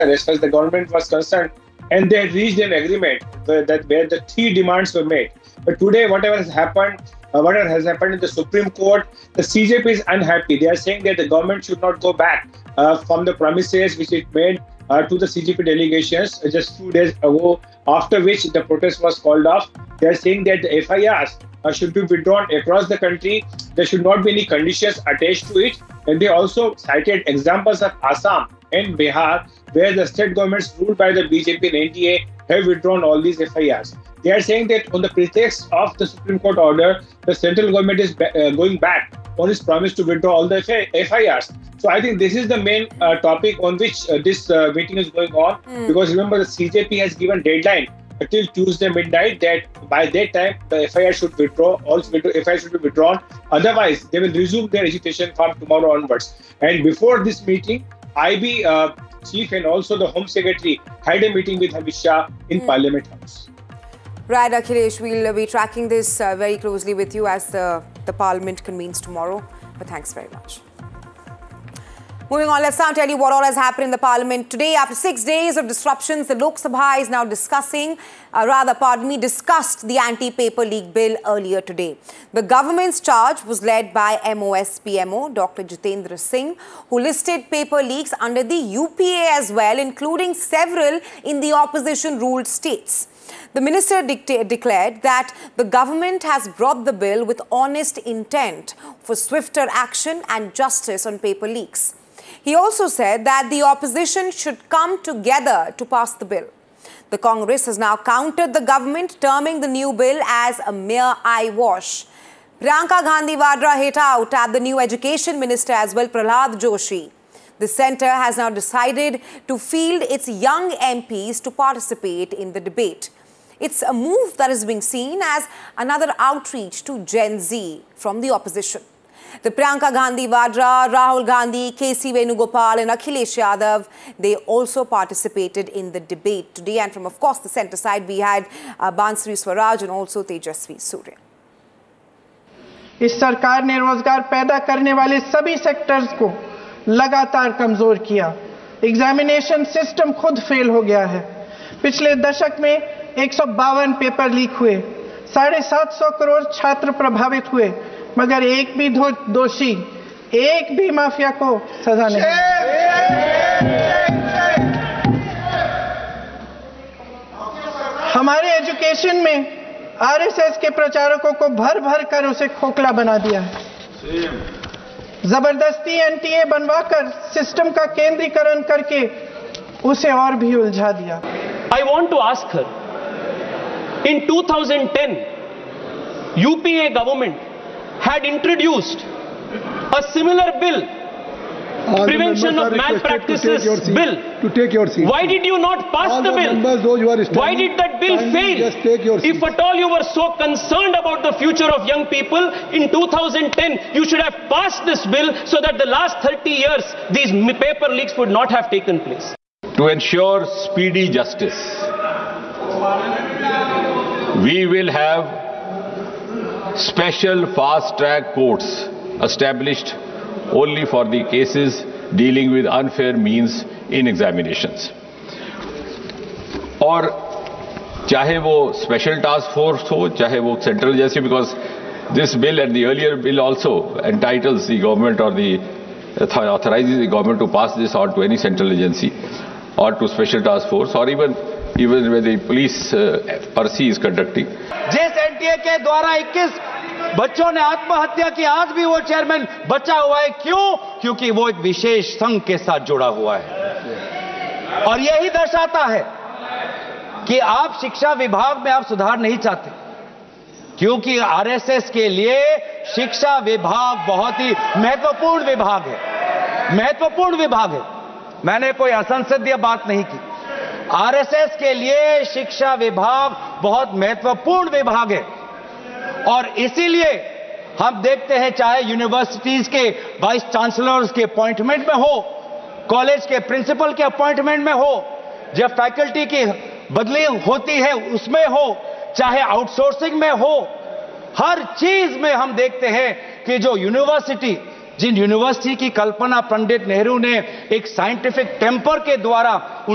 as far as the government was concerned, and they had reached an agreement where the three demands were made. But today, whatever has happened in the Supreme Court, the CJP is unhappy. They are saying that the government should not go back from the promises which it made to the CJP delegations just 2 days ago, after which the protest was called off. They are saying that the FIRs should be withdrawn across the country. There should not be any conditions attached to it. And they also cited examples of Assam and Bihar, where the state governments ruled by the BJP and NDA have withdrawn all these FIRs. They are saying that on the pretext of the Supreme Court order, the central government is going back on its promise to withdraw all the FIRs. So I think this is the main topic on which this meeting is going on. Because remember, the CJP has given deadline until Tuesday midnight that by that time the FIR should withdraw. Also, FIR should be withdrawn. Otherwise, they will resume their agitation from tomorrow onwards. And before this meeting, IB chief and also the Home Secretary had a meeting with Amit Shah in Parliament House. Right, Akhilesh, we'll be tracking this very closely with you as the Parliament convenes tomorrow. But thanks very much. Moving on, let's now tell you what all has happened in the Parliament today. After 6 days of disruptions, the Lok Sabha is now discussed the anti-paper leak bill earlier today. The government's charge was led by MOS PMO, Dr. Jitendra Singh, who listed paper leaks under the UPA as well, including several in the opposition-ruled states. The minister declared that the government has brought the bill with honest intent for swifter action and justice on paper leaks. He also said that the opposition should come together to pass the bill. The Congress has now countered the government, terming the new bill as a mere eyewash. Priyanka Gandhi Vadra hit out at the new education minister as well, Prahlad Joshi. The centre has now decided to field its young MPs to participate in the debate. It's a move that is being seen as another outreach to Gen Z from the opposition. The Priyanka Gandhi Vadra, Rahul Gandhi, KC Venugopal and Akhilesh Yadav, they also participated in the debate today. And from, of course, the centre side, we had Bansuri Swaraj and also Tejasvi Surya. इस सरकार ने रोजगार पैदा करने वाले सभी sectors को लगातार कमजोर किया। एग्जामिनेशन सिस्टम खुद फेल हो गया है। पिछले दशक में 152 पेपर लीक हुए, 750 करोड़ छात्र प्रभावित हुए, मगर एक भी दोषी, एक भी माफिया को सजा नहीं। हमारे एजुकेशन में आरएसएस के प्रचारकों को भर भर कर उसे खोखला बना दिया है। जबरदस्ती एनटीए बनवाकर सिस्टम का केंद्रीकरण करके उसे और भी उलझा दिया। I want to ask her, in 2010, UPA government had introduced a similar bill, Prevention of Malpractices Bill. To take your seat. Why did you not pass the bill? Why did that bill fail? If at all you were so concerned about the future of young people, in 2010 you should have passed this bill so that the last 30 years these paper leaks would not have taken place. To ensure speedy justice, we will have special fast-track courts established only for the cases dealing with unfair means in examinations. और चाहे वो special task force हो, चाहे वो central जैसे, because this bill and the earlier bill also entitles the government or the authorizes the government to pass this on to any central agency or to special task force or even where the police RC is conducting. जिस NTA के द्वारा 21 बच्चों ने आत्महत्या की, आज भी वो चेयरमैन बचा हुआ है। क्यों? क्योंकि वो एक विशेष संघ के साथ जुड़ा हुआ है। और यही दर्शाता है कि आप शिक्षा विभाग में आप सुधार नहीं चाहते, क्योंकि आरएसएस के लिए शिक्षा विभाग बहुत ही महत्वपूर्ण विभाग है। महत्वपूर्ण विभाग है। मैंने कोई असंसदीय बात नहीं की। आरएसएस के लिए शिक्षा विभाग बहुत महत्वपूर्ण विभाग है और इसीलिए हम देखते हैं, चाहे यूनिवर्सिटीज के वाइस चांसलर्स के अपॉइंटमेंट में हो, कॉलेज के प्रिंसिपल के अपॉइंटमेंट में हो, जब फैकल्टी की बदली होती है उसमें हो, चाहे आउटसोर्सिंग में हो, हर चीज में हम देखते हैं कि जो जिन यूनिवर्सिटी की कल्पना पंडित नेहरू ने एक साइंटिफिक टेम्पर के द्वारा